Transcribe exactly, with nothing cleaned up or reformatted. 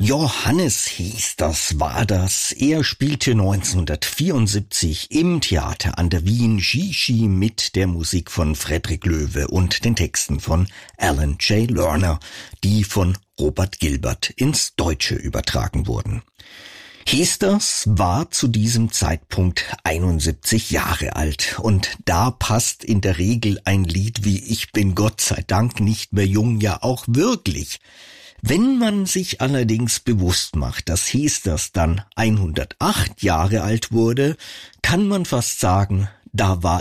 Johannes Heesters war das. Er spielte neunzehnhundertvierundsiebzig im Theater an der Wien Shishi mit der Musik von Frederick Loewe und den Texten von Alan J. Lerner, die von Robert Gilbert ins Deutsche übertragen wurden. Heesters war zu diesem Zeitpunkt einundsiebzig Jahre alt und da passt in der Regel ein Lied wie Ich bin Gott sei Dank nicht mehr jung ja auch wirklich. Wenn man sich allerdings bewusst macht, dass Heesters dann hundertacht Jahre alt wurde, kann man fast sagen, da war